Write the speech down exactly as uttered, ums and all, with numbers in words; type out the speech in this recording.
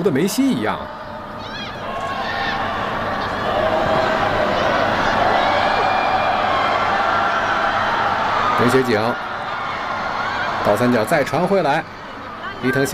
的梅西一样。刘学景倒三角再传回来，伊藤。